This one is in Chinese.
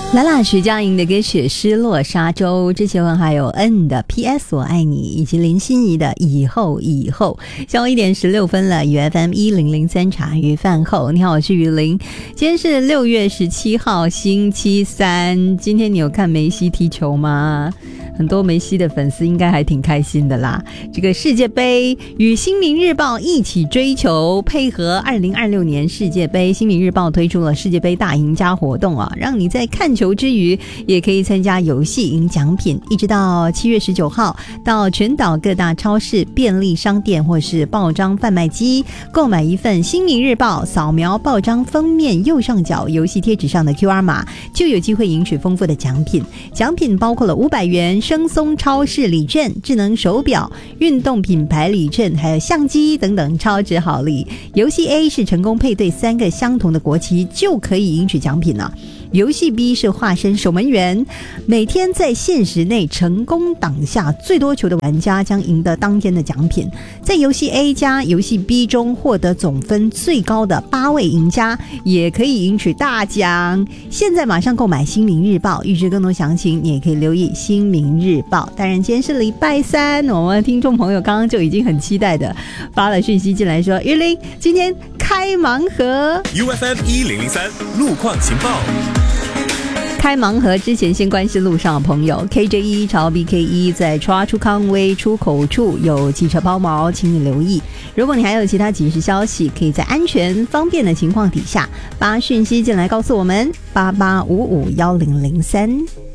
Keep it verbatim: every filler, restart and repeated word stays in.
啦啦徐佳莹的歌曲《失落沙洲》，之前还有 N 的 P S 我爱你，以及林心怡的以后以后。下午一点十六分了，与 F M 一零零三茶余饭后，你好，我是雨林。今天是六月十七号星期三，今天你有看梅西踢球吗？很多梅西的粉丝应该还挺开心的啦。这个世界杯与新民日报一起追求，配合二零二六年世界杯，新民日报推出了世界杯大赢家活动啊，让你在看球之余也可以参加游戏赢奖品。一直到七月十九号，到全岛各大超市、便利商店或是报章贩卖机购买一份新民日报，扫描报章封面右上角游戏贴纸上的 Q R 码，就有机会赢取丰富的奖品。奖品包括了五百元生松超市礼券、智能手表、运动品牌礼券，还有相机等等超值好礼。游戏 A 是成功配对三个相同的国旗就可以赢取奖品了。游戏 B 是化身守门员，每天在限时内成功挡下最多球的玩家将赢得当天的奖品。在游戏 A 加游戏 B 中获得总分最高的八位赢家也可以赢取大奖。现在马上购买新民日报，预知更多详情你也可以留意新民日报。当然今天是礼拜三，我们听众朋友刚刚就已经很期待的发了讯息进来说，玉玲今天开盲盒 U F M 一零零三路况情报。 开盲盒之前先关心路上的朋友， K J 一 朝 B K 一 在抓出康威出口处有汽车抛锚，请你留意。如果你还有其他即时消息，可以在安全方便的情况底下发讯息进来告诉我们，八八五五一零零三。